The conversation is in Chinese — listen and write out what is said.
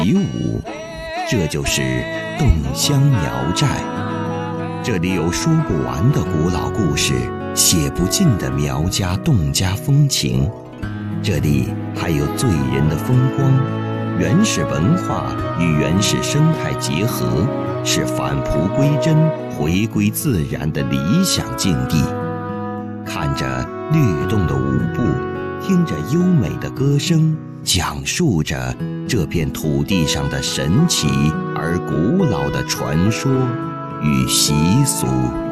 习武，这就是洞乡苗寨。这里有说不完的古老故事，写不尽的苗家侗家风情。这里还有醉人的风光，原始文化与原始生态结合，是返璞归真、回归自然的理想境地。看着律动的舞步，听着优美的歌声，讲述着这片土地上的神奇而古老的传说与习俗。